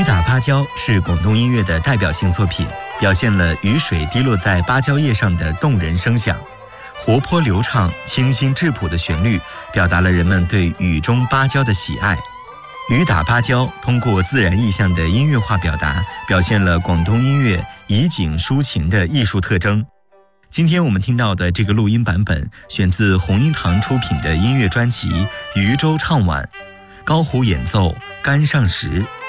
雨打芭蕉是广东音乐的代表性作品，表现了雨水滴落在芭蕉叶上的动人声响。活泼流畅、清新质朴的旋律，表达了人们对雨中芭蕉的喜爱。雨打芭蕉通过自然意象的音乐化表达，表现了广东音乐以景抒情的艺术特征。今天我们听到的这个录音版本，选自红音堂出品的音乐专辑《渔舟唱晚》，高胡演奏，甘尚实。